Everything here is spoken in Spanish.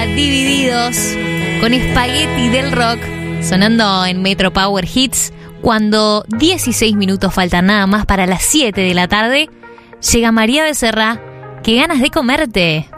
era Divididos con Spaghetti del Rock, sonando en Metro Power Hits. Cuando 16 minutos faltan nada más para las 7 de la tarde, llega María Becerra. ¡Qué ganas de comerte!